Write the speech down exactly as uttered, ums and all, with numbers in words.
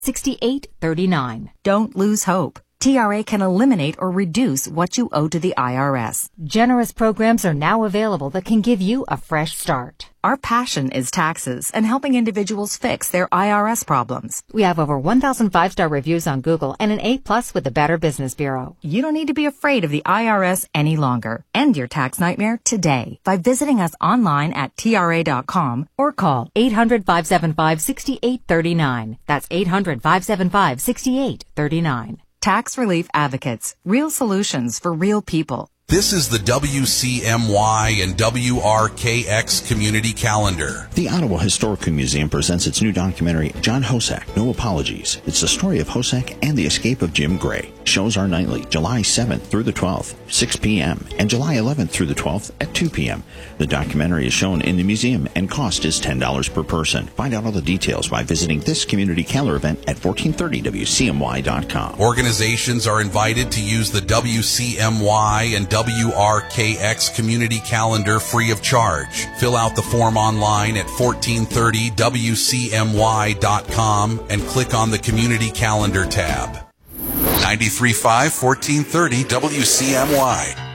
six eight three nine. Don't lose hope. T R A can eliminate or reduce what you owe to the I R S. Generous programs are now available that can give you a fresh start. Our passion is taxes and helping individuals fix their I R S problems. We have over one thousand five-star reviews on Google and an A plus with the Better Business Bureau. You don't need to be afraid of the I R S any longer. End your tax nightmare today by visiting us online at T R A dot com or call eight hundred, five seven five, six eight three nine. That's eight hundred, five seven five, six eight three nine. Tax Relief Advocates. Real solutions for real people. This is the W C M Y and W R K X Community Calendar. The Ottawa Historical Museum presents its new documentary, John Hossack, No Apologies. It's the story of Hossack and the escape of Jim Gray. Shows are nightly, July seventh through the twelfth, six p.m., and July eleventh through the twelfth at two p.m. The documentary is shown in the museum and cost is ten dollars per person. Find out all the details by visiting this community calendar event at fourteen thirty W C M Y dot com. Organizations are invited to use the W C M Y and W R K X Community Calendar free of charge. Fill out the form online at fourteen thirty W C M Y dot com and click on the Community Calendar tab. ninety-three point five, fourteen thirty W C M Y.